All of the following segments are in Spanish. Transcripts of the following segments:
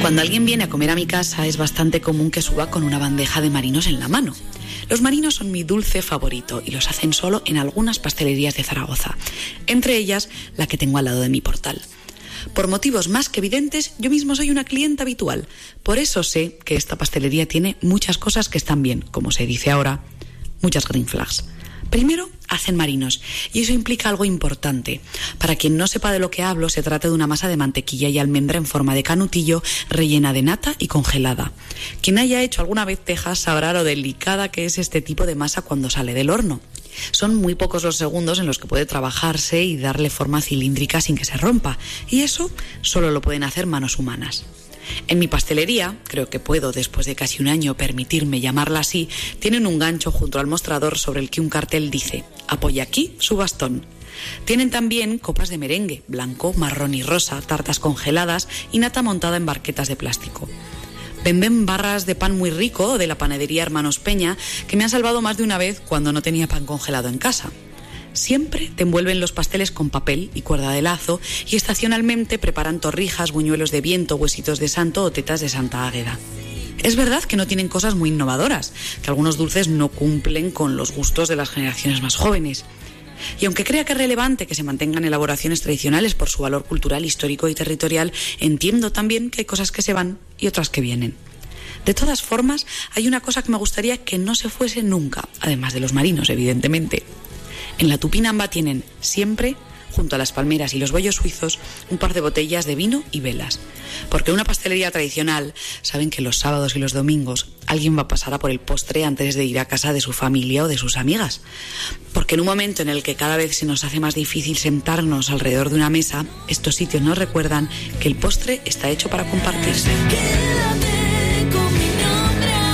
Cuando alguien viene a comer a mi casa es bastante común que suba con una bandeja de marinos en la mano. Los marinos son mi dulce favorito y los hacen solo en algunas pastelerías de Zaragoza, entre ellas la que tengo al lado de mi portal. Por motivos más que evidentes, yo mismo soy una clienta habitual. Por eso sé que esta pastelería tiene muchas cosas que están bien, como se dice ahora, muchas green flags. Primero, hacen marinos, y eso implica algo importante. Para quien no sepa de lo que hablo, se trata de una masa de mantequilla y almendra en forma de canutillo, rellena de nata y congelada. Quien haya hecho alguna vez tejas sabrá lo delicada que es este tipo de masa cuando sale del horno. Son muy pocos los segundos en los que puede trabajarse y darle forma cilíndrica sin que se rompa, y eso solo lo pueden hacer manos humanas. En mi pastelería, creo que puedo, después de casi un año, permitirme llamarla así, tienen un gancho junto al mostrador sobre el que un cartel dice: apoya aquí su bastón. Tienen también copas de merengue, blanco, marrón y rosa, tartas congeladas y nata montada en barquetas de plástico. Venden barras de pan muy rico de la panadería Hermanos Peña, que me han salvado más de una vez cuando no tenía pan congelado en casa. Siempre te envuelven los pasteles con papel y cuerda de lazo y estacionalmente preparan torrijas, buñuelos de viento, huesitos de santo o tetas de Santa Águeda. Es verdad que no tienen cosas muy innovadoras, que algunos dulces no cumplen con los gustos de las generaciones más jóvenes. Y aunque crea que es relevante que se mantengan elaboraciones tradicionales por su valor cultural, histórico y territorial, entiendo también que hay cosas que se van y otras que vienen. De todas formas, hay una cosa que me gustaría que no se fuese nunca, además de los marinos, evidentemente. En la Tupinamba tienen siempre, junto a las palmeras y los bollos suizos, un par de botellas de vino y velas. Porque en una pastelería tradicional saben que los sábados y los domingos alguien va a pasar a por el postre antes de ir a casa de su familia o de sus amigas. Porque en un momento en el que cada vez se nos hace más difícil sentarnos alrededor de una mesa, estos sitios nos recuerdan que el postre está hecho para compartirse.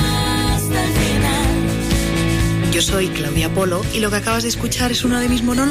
Yo soy Claudia Polo y lo que acabas de escuchar es uno de mis monólogos